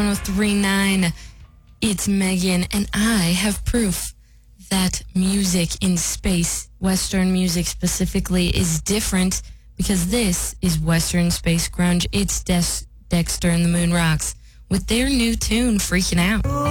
1039. It's Megan, and I have proof that music in space, Western music specifically, is different because this is Western Space Grunge. It's Dexter and the Moon Rocks with their new tune, Freaking Out.